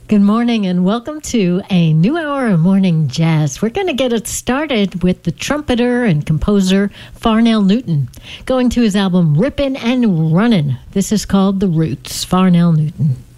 Good morning and welcome to a new hour of Morning Jazz. We're going to get it started with the trumpeter and composer Farnell Newton, going to his album Rippin' and Runnin'. This is called The Roots, Farnell Newton.